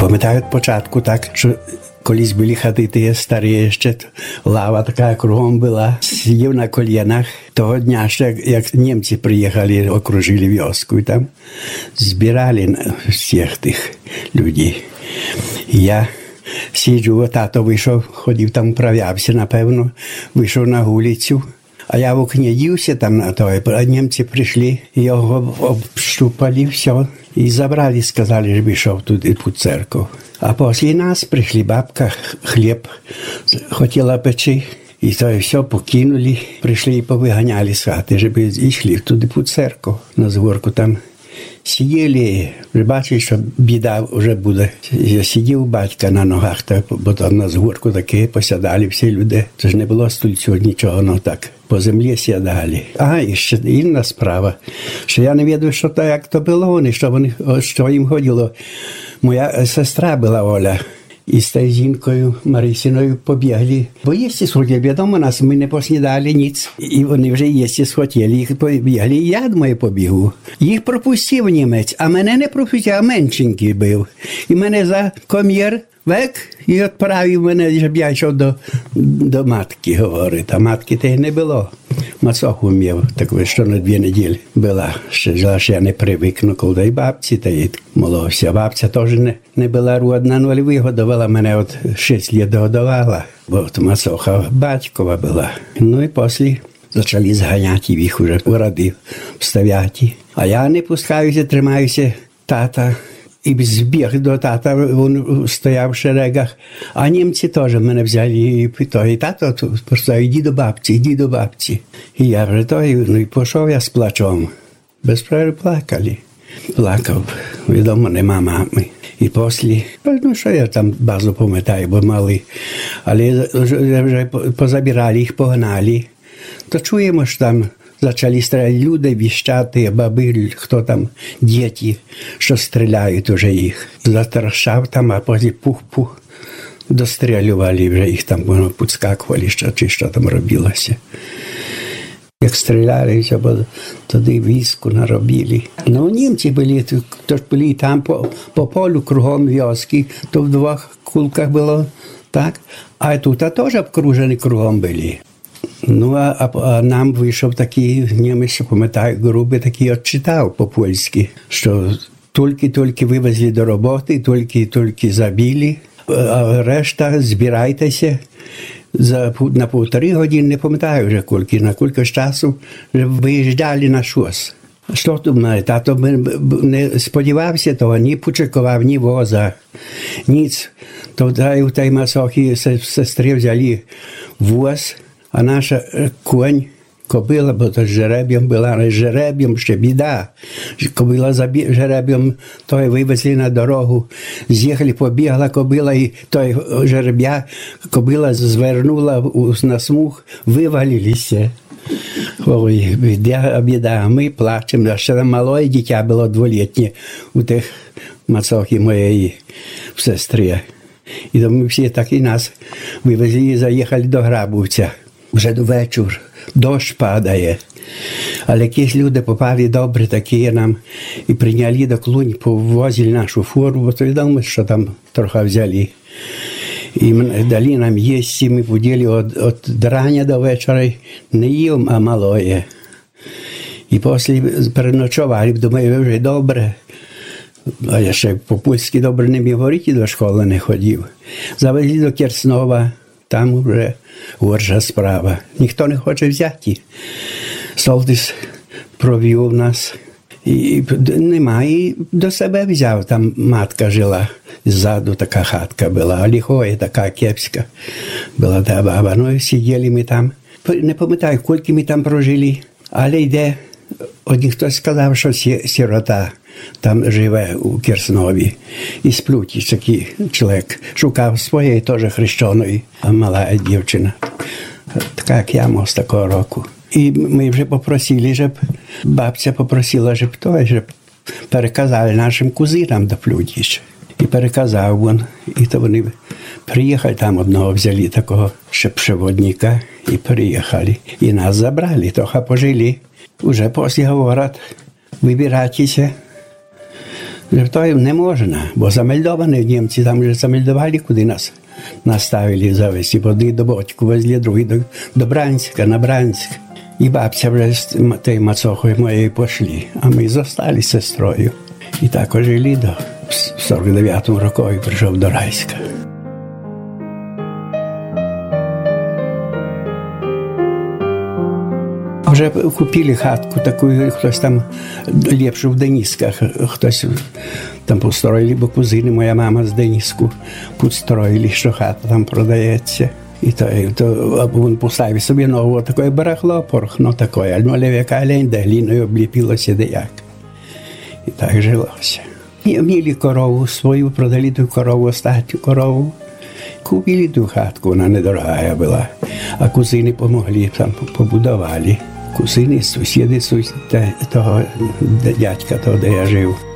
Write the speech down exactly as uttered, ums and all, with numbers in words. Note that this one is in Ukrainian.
Пам'ятаю від початку так, що колись були хати ті старі ще, лава така кругом була, сидів на колінах. Того дня ще, як німці приїхали, окружили вёску, і там збирали всіх тих людей. Я сиджу, тато вийшов, ходив там, прав'явся, напевно, вийшов на вулицю. А я в окні дівся там на той, а німці прийшли, його обшупали, все, і забрали, сказали, що пішов туди під церкву. А після нас прийшли, бабка хліб хотіла печи, і то все покинули, прийшли і повиганяли з хати, щоб йшли туди під церкву, на згорку там. Сиділи, бачили, що біда вже буде. Я сидів батька на ногах, бо там на згорку таке посядали всі люди. Тож не було стульцю, нічого, ну так, по землі сідали. А, і ще інна справа, що я не відав, що то, як то було вони, що, вони, що їм ходило. Моя сестра була Оля. І з тією жінкою Марисиною побігли. Бо їсти схотіли, відомо нас, ми не поснідали ніц. І вони вже їсти схотіли, їх побігли. І я, думаю, побігу. Їх пропустив німець, а мене не пропустив, а меншенький був. І мене за комір век і відправив мене, щоб я йшов до, до матки, говорить. А матки те не було. Масоху мав, таку, що на дві неділі була. Ще жила, що я не привикну, коли й бабці, та й моловся. Бабця теж не, не була родна, але вигодувала мене, от шість років годувала. Бо от масоха батькова була. Ну і після почали зганяти їх уже у ради вставляти. А я не пускаюся, тримаюся тата. І збіг до тата, він стояв в шерегах. А німці теж мене взяли і питали, і тато просто йди до бабці, йди до бабці. І я вже той, ну і пішов я з плачом. Безперервно плакали. Плакав, відомо, нема мами. І після, ну що я там базу пам'ятаю, бо мали. Але вже позабирали їх, погнали. То чуємо, що там почали стріляти люди, віщати, баби, хто там, діти, що стріляють уже їх. Затрашав там, а потім пух-пух, дострілювали вже їх там, воно підскакували, що, чи що там робилося. Як стріляли, бо тоді війську наробили. Ну, німці були, то були там по, по полю кругом вёски, то в двох кулках було, так? А тут а теж обкружені кругом були. Ну, а, а нам вийшов такий німець, пам'ятаю, грубий такий, відчитав по-польськи, що тільки-тільки вивезли до роботи, тільки-тільки забили, а решта збирайтеся. За, на півтори години, не пам'ятаю вже кілька, на кілька часу виїжджали на щось. Що думає, тато не сподівався того, ні почекував, ні воза, ніц. Тоді у тій масохі сестри взяли воз, а наша конь, кобила, бо то з жереб'ям була, але з жереб'ям ще біда. Кобила за жереб'ям, той вивезли на дорогу, з'їхали, побігла кобила, і той жереб'я, кобила звернула на смуг, вивалилися. Ой, біда, біда, ми плачемо. А ще мале дитя було дволітнє у тих мацохи моєї сестри. І тому всі так і нас вивезли і заїхали до Грабовця. Вже до вечора, дощ падає. Але якісь люди попали добре такі нам і прийняли до Клунь, повозили нашу фуру, бо то відомо, що там трохи взяли. І дали нам їсти, ми поділи від рання до вечора, не їв, а малоє. І після переночували, думаю, вже добре. А я ще по-польськи добре не міг говорити, до школи не ходив. Завезли до Керснова, там вже горша справа. Ніхто не хоче взяти. Солдис провів нас. І нема, і до себе взяв. Там матка жила. Ззаду така хатка була. А лихоя така кепська була та баба. Ну і сиділи ми там. Не пам'ятаю, скільки ми там прожили. Але йде, один хтось сказав, що сирота там живе у Керснові. І сплють такий чоловік. Шукав своєї теж хрещеної, а мала дівчина. Така, як я, мав з такого року. І ми вже попросили, щоб бабця попросила, щоб той, щоб переказали нашим кузинам до Плютіч. І переказав він. І то вони приїхали, там одного взяли такого ще проводника і приїхали. І нас забрали, трохи пожили. Уже після говорять, вибирайтеся То не можна, бо замельдовані німці там вже замельдували, куди нас наставили завести. Одні до Бодьку везли, другі до, до Бранська, на Бранськ. І бабця вже з тією мацохою моєю пішли, а ми зостали з сестрою. І так жили до сорок дев'ятому року і прийшов до Райська. Вже купили хатку таку, хтось там ліпшу в Денісках, хтось там построїли, бо кузини, моя мама з Деніску построїли, що хата там продається. І то, то він поставив собі нового таке барахло, порохно таке, ну, але яка лень, де гліною обліпилося деяк. І так жилося. І мали корову свою, продали ту корову, остатню корову. Купили ту хатку, вона недорога була. А кузини помогли, там побудували. Кузини, сусіди того дядька, того, де я жив.